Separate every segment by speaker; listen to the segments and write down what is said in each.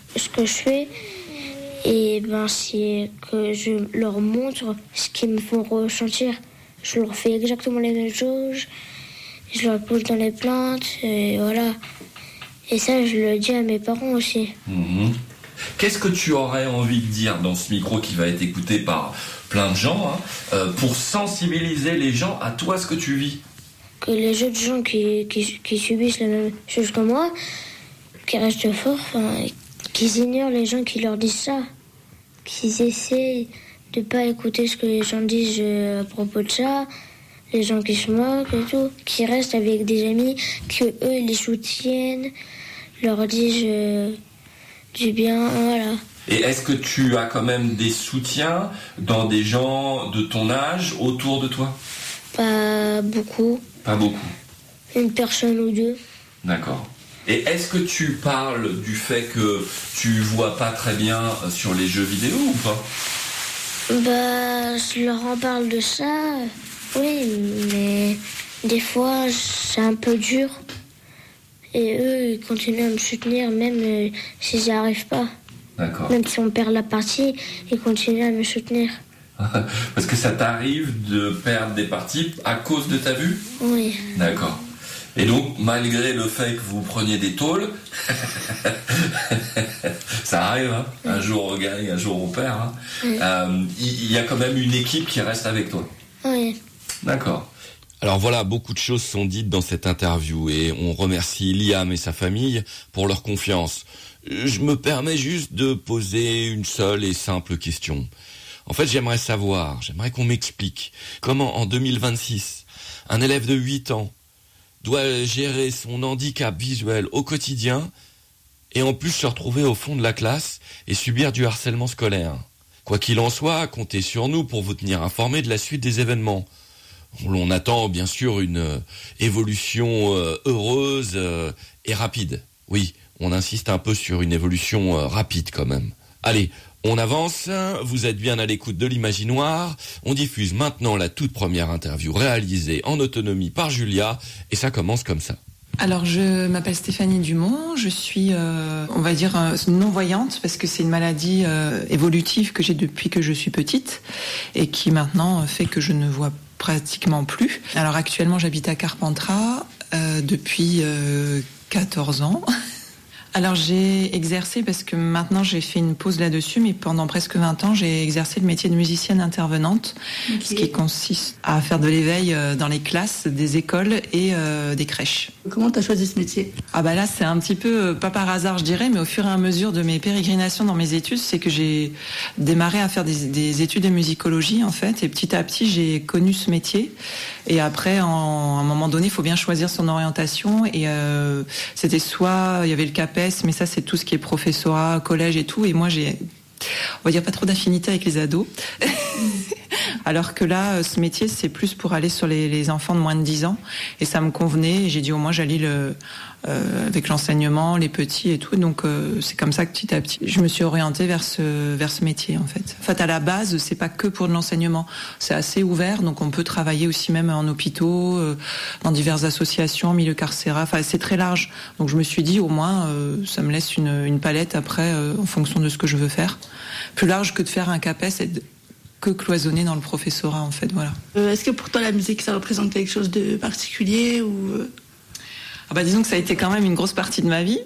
Speaker 1: ce que je fais. Et c'est que je leur montre ce qu'ils me font ressentir. Je leur fais exactement les mêmes choses. Je leur pose dans les plantes, et voilà. Et ça, je le dis à mes parents aussi.
Speaker 2: Qu'est-ce que tu aurais envie de dire dans ce micro qui va être écouté par plein de gens, pour sensibiliser les gens à toi, ce que tu vis?
Speaker 1: Que les autres gens qui subissent la même chose que moi, qui restent forts, qu'ils ignorent les gens qui leur disent ça. Qu'ils essayent de pas écouter ce que les gens disent à propos de ça. Les gens qui se moquent et tout. Qui restent avec des amis, que eux les soutiennent, leur disent du bien, voilà.
Speaker 2: Et est-ce que tu as quand même des soutiens dans des gens de ton âge autour de toi?
Speaker 1: Pas beaucoup.
Speaker 2: Pas beaucoup.
Speaker 1: Une personne ou deux.
Speaker 2: D'accord. Et est-ce que tu parles du fait que tu vois pas très bien sur les jeux vidéo ou pas?
Speaker 1: Je leur en parle de ça, oui, mais des fois c'est un peu dur. Et eux, ils continuent à me soutenir même s'ils n'y arrivent pas.
Speaker 2: D'accord.
Speaker 1: Même si on perd la partie, ils continuent à me soutenir.
Speaker 2: Parce que ça t'arrive de perdre des parties à cause de ta vue?
Speaker 1: Oui.
Speaker 2: D'accord. Et donc, malgré le fait que vous preniez des tôles, ça arrive, hein. Un jour on gagne, un jour on perd. Il y a quand même une équipe qui reste avec toi.
Speaker 1: Oui.
Speaker 2: D'accord. Alors voilà, beaucoup de choses sont dites dans cette interview et on remercie Liam et sa famille pour leur confiance. Je me permets juste de poser une seule et simple question. En fait, j'aimerais qu'on m'explique comment en 2026, un élève de 8 ans doit gérer son handicap visuel au quotidien et en plus se retrouver au fond de la classe et subir du harcèlement scolaire. Quoi qu'il en soit, comptez sur nous pour vous tenir informés de la suite des événements. On attend bien sûr une évolution heureuse et rapide. Oui, on insiste un peu sur une évolution rapide quand même. Allez, on avance, vous êtes bien à l'écoute de l'Imaginoire. On diffuse maintenant la toute première interview réalisée en autonomie par Julia et ça commence comme ça.
Speaker 3: Alors, je m'appelle Stéphanie Dumont, je suis, on va dire, non-voyante parce que c'est une maladie évolutive que j'ai depuis que je suis petite et qui maintenant fait que je ne vois pratiquement plus. Alors actuellement, j'habite à Carpentras depuis 14 ans. Alors j'ai exercé, parce que maintenant j'ai fait une pause là-dessus, mais pendant presque 20 ans, j'ai exercé le métier de musicienne intervenante, ce qui consiste à faire de l'éveil dans les classes des écoles et des crèches.
Speaker 4: Comment tu as choisi ce métier ?
Speaker 3: Là, c'est un petit peu, pas par hasard je dirais, mais au fur et à mesure de mes pérégrinations dans mes études, c'est que j'ai démarré à faire des études de musicologie en fait, et petit à petit j'ai connu ce métier. Et après, à un moment donné, il faut bien choisir son orientation, et c'était soit, il y avait le CAPES, mais ça c'est tout ce qui est professorat, collège et tout, et moi j'ai, on va dire, pas trop d'affinité avec les ados. Alors que là, ce métier, c'est plus pour aller sur les enfants de moins de 10 ans. Et ça me convenait. Et j'ai dit, au moins, j'allie avec l'enseignement, les petits et tout. Donc, c'est comme ça que petit à petit, je me suis orientée vers ce métier, en fait. En fait, à la base, c'est pas que pour de l'enseignement. C'est assez ouvert. Donc, on peut travailler aussi même en hôpitaux, dans diverses associations, milieu carcéral. Enfin, c'est très large. Donc, je me suis dit, au moins, ça me laisse une palette après, en fonction de ce que je veux faire. Plus large que de faire un CAPES et que cloisonner dans le professorat, en fait, voilà.
Speaker 4: Est-ce que pour toi, la musique, ça représente quelque chose de particulier ou...
Speaker 3: Disons que ça a été quand même une grosse partie de ma vie.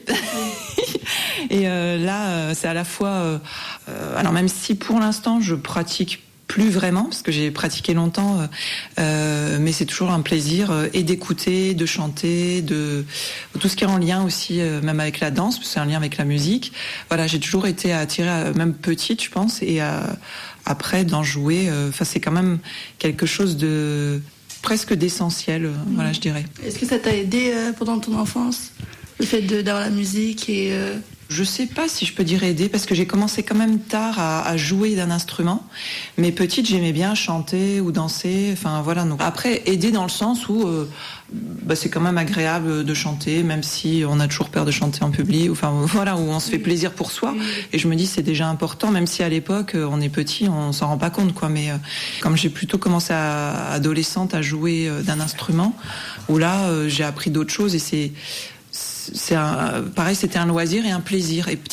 Speaker 3: Et là, c'est à la fois... alors même si pour l'instant, je pratique plus vraiment, parce que j'ai pratiqué longtemps, mais c'est toujours un plaisir et d'écouter, de chanter, de tout ce qui est en lien aussi, même avec la danse, parce que c'est un lien avec la musique. Voilà, j'ai toujours été attirée, même petite, je pense, et après d'en jouer. C'est quand même quelque chose de presque d'essentiel, voilà, je dirais.
Speaker 4: Est-ce que ça t'a aidé pendant ton enfance, le fait d'avoir la musique et...
Speaker 3: Je sais pas si je peux dire aider, parce que j'ai commencé quand même tard à jouer d'un instrument, mais petite j'aimais bien chanter ou danser, enfin voilà. Donc après, aider dans le sens où c'est quand même agréable de chanter, même si on a toujours peur de chanter en public, enfin voilà, où on se fait plaisir pour soi. Et je me dis c'est déjà important, même si à l'époque on est petit, on s'en rend pas compte quoi. Mais comme j'ai plutôt commencé adolescente à jouer d'un instrument, où là j'ai appris d'autres choses, et pareil, c'était un loisir et un plaisir. Et